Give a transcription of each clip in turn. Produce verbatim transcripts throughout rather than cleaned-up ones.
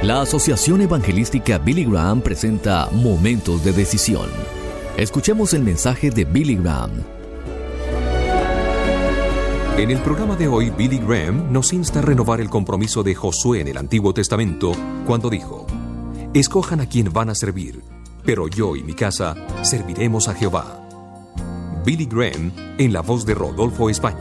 La Asociación Evangelística Billy Graham presenta Momentos de Decisión. Escuchemos el mensaje de Billy Graham. En el programa de hoy, Billy Graham nos insta a renovar el compromiso de Josué en el Antiguo Testamento cuando dijo: escojan a quien van a servir, pero yo y mi casa serviremos a Jehová. Billy Graham en la voz de Rodolfo España.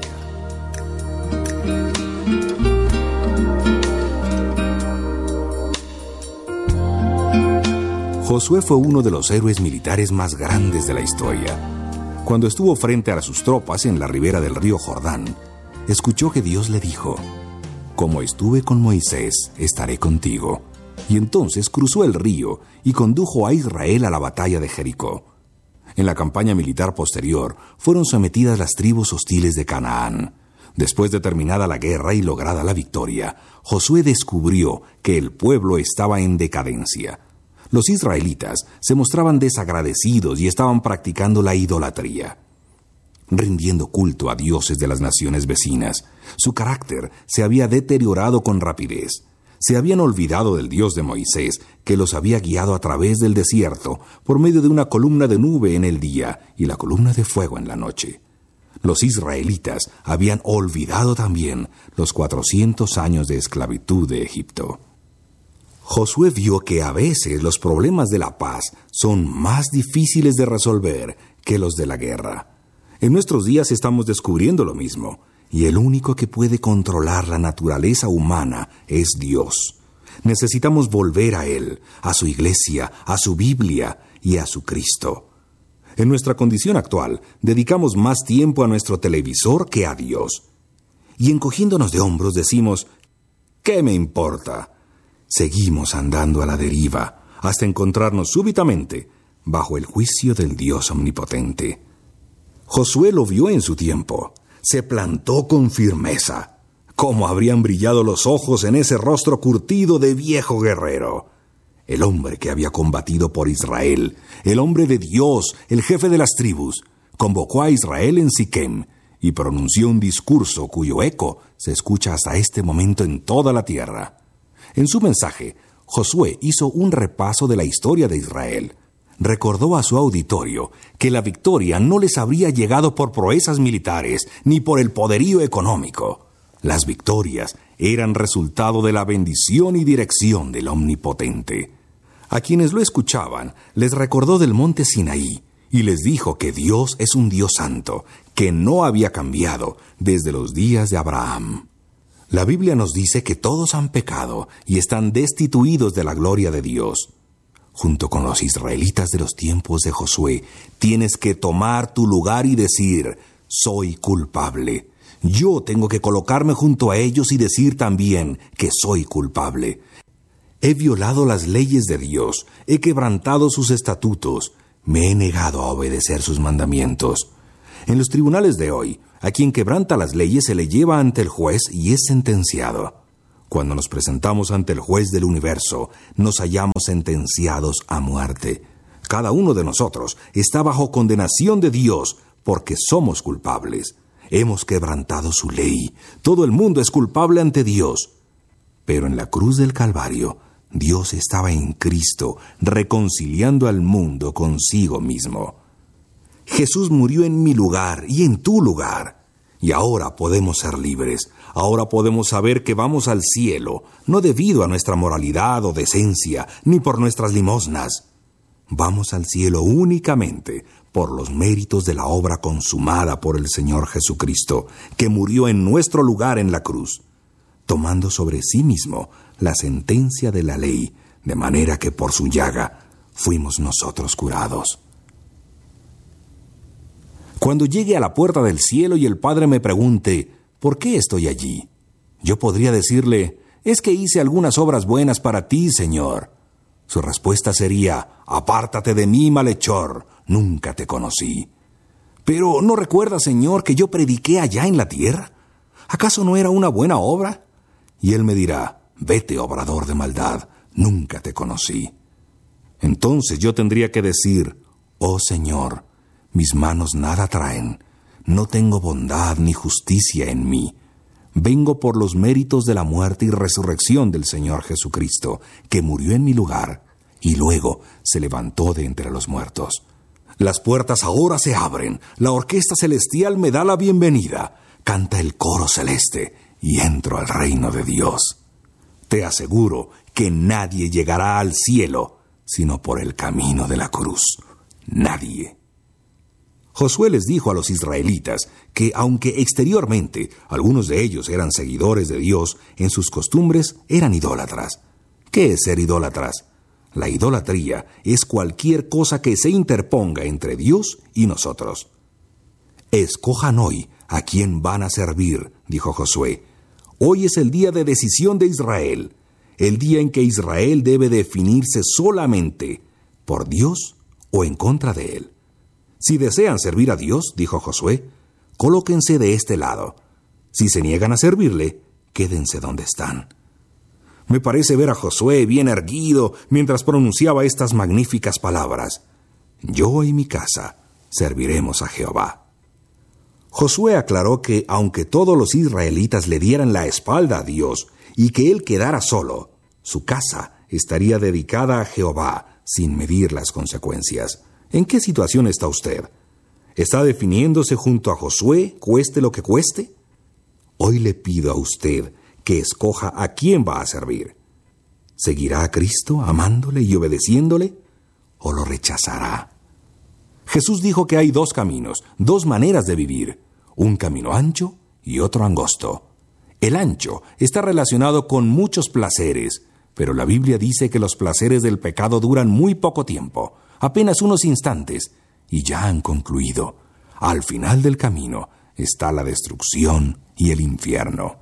Josué fue uno de los héroes militares más grandes de la historia. Cuando estuvo frente a sus tropas en la ribera del río Jordán, escuchó que Dios le dijo: como estuve con Moisés, estaré contigo. Y entonces cruzó el río y condujo a Israel a la batalla de Jericó. En la campaña militar posterior, fueron sometidas las tribus hostiles de Canaán. Después de terminada la guerra y lograda la victoria, Josué descubrió que el pueblo estaba en decadencia. Los israelitas se mostraban desagradecidos y estaban practicando la idolatría, rindiendo culto a dioses de las naciones vecinas. Su carácter se había deteriorado con rapidez. Se habían olvidado del Dios de Moisés, que los había guiado a través del desierto por medio de una columna de nube en el día y la columna de fuego en la noche. Los israelitas habían olvidado también los cuatrocientos años de esclavitud de Egipto. Josué vio que a veces los problemas de la paz son más difíciles de resolver que los de la guerra. En nuestros días estamos descubriendo lo mismo, y el único que puede controlar la naturaleza humana es Dios. Necesitamos volver a Él, a su iglesia, a su Biblia y a su Cristo. En nuestra condición actual, dedicamos más tiempo a nuestro televisor que a Dios. Y encogiéndonos de hombros decimos: ¿qué me importa? Seguimos andando a la deriva hasta encontrarnos súbitamente bajo el juicio del Dios omnipotente. Josué lo vio en su tiempo. Se plantó con firmeza. ¿Cómo habrían brillado los ojos en ese rostro curtido de viejo guerrero? El hombre que había combatido por Israel, el hombre de Dios, el jefe de las tribus, convocó a Israel en Siquem y pronunció un discurso cuyo eco se escucha hasta este momento en toda la tierra. En su mensaje, Josué hizo un repaso de la historia de Israel. Recordó a su auditorio que la victoria no les habría llegado por proezas militares ni por el poderío económico. Las victorias eran resultado de la bendición y dirección del Omnipotente. A quienes lo escuchaban, les recordó del monte Sinaí y les dijo que Dios es un Dios santo, que no había cambiado desde los días de Abraham. La Biblia nos dice que todos han pecado y están destituidos de la gloria de Dios. Junto con los israelitas de los tiempos de Josué, tienes que tomar tu lugar y decir: soy culpable. Yo tengo que colocarme junto a ellos y decir también que soy culpable. He violado las leyes de Dios, he quebrantado sus estatutos, me he negado a obedecer sus mandamientos. En los tribunales de hoy, a quien quebranta las leyes se le lleva ante el juez y es sentenciado. Cuando nos presentamos ante el juez del universo, nos hallamos sentenciados a muerte. Cada uno de nosotros está bajo condenación de Dios porque somos culpables. Hemos quebrantado su ley. Todo el mundo es culpable ante Dios. Pero en la cruz del Calvario, Dios estaba en Cristo, reconciliando al mundo consigo mismo. Jesús murió en mi lugar y en tu lugar. Y ahora podemos ser libres. Ahora podemos saber que vamos al cielo, no debido a nuestra moralidad o decencia, ni por nuestras limosnas. Vamos al cielo únicamente por los méritos de la obra consumada por el Señor Jesucristo, que murió en nuestro lugar en la cruz, tomando sobre sí mismo la sentencia de la ley, de manera que por su llaga fuimos nosotros curados. Cuando llegue a la puerta del cielo y el Padre me pregunte: ¿por qué estoy allí?, yo podría decirle: es que hice algunas obras buenas para ti, Señor. Su respuesta sería: apártate de mí, malhechor, nunca te conocí. Pero ¿no recuerdas, Señor, que yo prediqué allá en la tierra? ¿Acaso no era una buena obra? Y él me dirá: vete, obrador de maldad, nunca te conocí. Entonces yo tendría que decir: oh Señor, mis manos nada traen, no tengo bondad ni justicia en mí. Vengo por los méritos de la muerte y resurrección del Señor Jesucristo, que murió en mi lugar y luego se levantó de entre los muertos. Las puertas ahora se abren, la orquesta celestial me da la bienvenida, canta el coro celeste y entro al reino de Dios. Te aseguro que nadie llegará al cielo sino por el camino de la cruz. Nadie. Josué les dijo a los israelitas que, aunque exteriormente algunos de ellos eran seguidores de Dios, en sus costumbres eran idólatras. ¿Qué es ser idólatras? La idolatría es cualquier cosa que se interponga entre Dios y nosotros. Escojan hoy a quién van a servir, dijo Josué. Hoy es el día de decisión de Israel, el día en que Israel debe definirse solamente por Dios o en contra de él. Si desean servir a Dios, dijo Josué, colóquense de este lado. Si se niegan a servirle, quédense donde están. Me parece ver a Josué bien erguido mientras pronunciaba estas magníficas palabras. Yo y mi casa serviremos a Jehová. Josué aclaró que, aunque todos los israelitas le dieran la espalda a Dios y que él quedara solo, su casa estaría dedicada a Jehová sin medir las consecuencias. ¿En qué situación está usted? ¿Está definiéndose junto a Josué, cueste lo que cueste? Hoy le pido a usted que escoja a quién va a servir. ¿Seguirá a Cristo amándole y obedeciéndole? ¿O lo rechazará? Jesús dijo que hay dos caminos, dos maneras de vivir, un camino ancho y otro angosto. El ancho está relacionado con muchos placeres, pero la Biblia dice que los placeres del pecado duran muy poco tiempo, apenas unos instantes, y ya han concluido. Al final del camino está la destrucción y el infierno.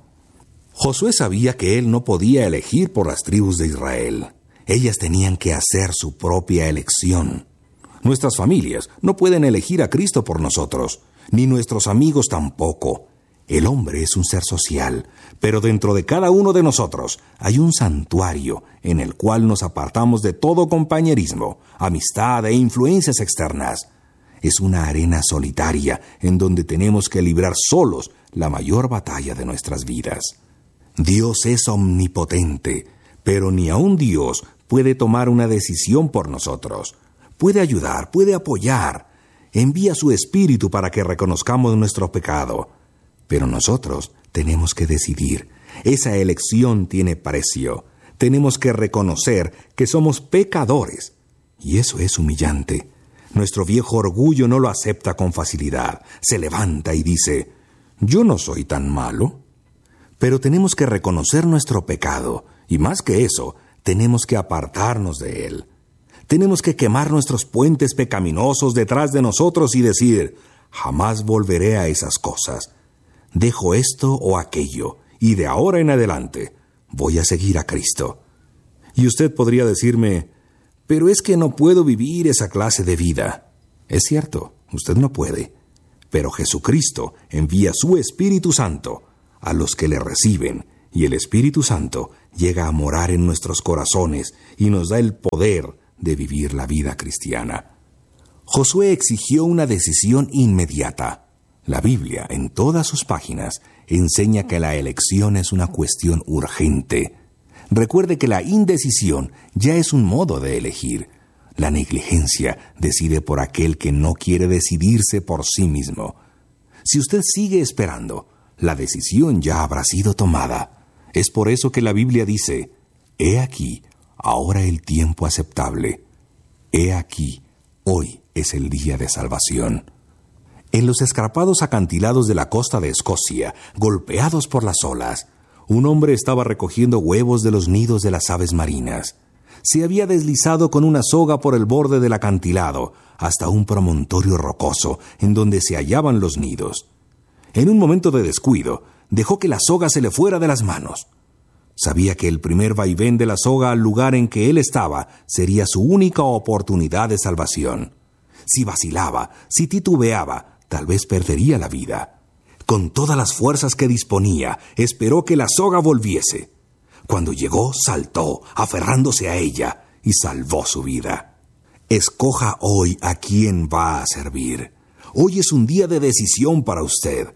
Josué sabía que él no podía elegir por las tribus de Israel. Ellas tenían que hacer su propia elección. Nuestras familias no pueden elegir a Cristo por nosotros, ni nuestros amigos tampoco. El hombre es un ser social, pero dentro de cada uno de nosotros hay un santuario en el cual nos apartamos de todo compañerismo, amistad e influencias externas. Es una arena solitaria en donde tenemos que librar solos la mayor batalla de nuestras vidas. Dios es omnipotente, pero ni aun Dios puede tomar una decisión por nosotros. Puede ayudar, puede apoyar. Envía su Espíritu para que reconozcamos nuestro pecado. Pero nosotros tenemos que decidir. Esa elección tiene precio. Tenemos que reconocer que somos pecadores. Y eso es humillante. Nuestro viejo orgullo no lo acepta con facilidad. Se levanta y dice, yo no soy tan malo. Pero tenemos que reconocer nuestro pecado. Y más que eso, tenemos que apartarnos de él. Tenemos que quemar nuestros puentes pecaminosos detrás de nosotros y decir, jamás volveré a esas cosas. Dejo esto o aquello, y de ahora en adelante voy a seguir a Cristo. Y usted podría decirme, pero es que no puedo vivir esa clase de vida. Es cierto, usted no puede, pero Jesucristo envía su Espíritu Santo a los que le reciben, y el Espíritu Santo llega a morar en nuestros corazones y nos da el poder de vivir la vida cristiana. Josué exigió una decisión inmediata. La Biblia, en todas sus páginas, enseña que la elección es una cuestión urgente. Recuerde que la indecisión ya es un modo de elegir. La negligencia decide por aquel que no quiere decidirse por sí mismo. Si usted sigue esperando, la decisión ya habrá sido tomada. Es por eso que la Biblia dice, «He aquí, ahora el tiempo aceptable. He aquí, hoy es el día de salvación». En los escarpados acantilados de la costa de Escocia, golpeados por las olas, un hombre estaba recogiendo huevos de los nidos de las aves marinas. Se había deslizado con una soga por el borde del acantilado hasta un promontorio rocoso en donde se hallaban los nidos. En un momento de descuido, dejó que la soga se le fuera de las manos. Sabía que el primer vaivén de la soga al lugar en que él estaba sería su única oportunidad de salvación. Si vacilaba, si titubeaba, tal vez perdería la vida. Con todas las fuerzas que disponía, esperó que la soga volviese. Cuando llegó, saltó, aferrándose a ella, y salvó su vida. Escoja hoy a quién va a servir. Hoy es un día de decisión para usted.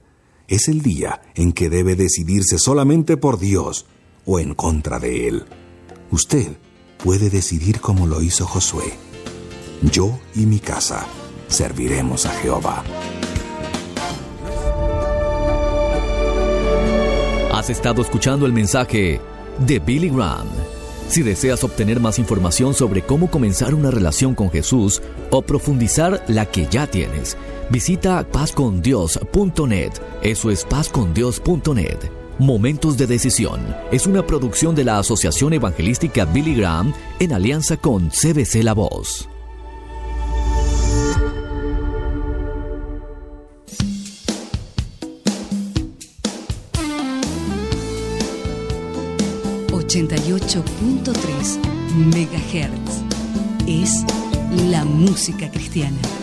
es el día en que debe decidirse solamente por Dios o en contra de Él. Usted puede decidir como lo hizo Josué. Yo y mi casa serviremos a Jehová. Has estado escuchando el mensaje de Billy Graham. Si deseas obtener más información sobre cómo comenzar una relación con Jesús o profundizar la que ya tienes, visita paz con dios punto net. Eso es paz con dios punto net. Momentos de Decisión es una producción de la Asociación Evangelística Billy Graham en alianza con C B C La Voz. ochenta y ocho punto tres megahertz es la música cristiana.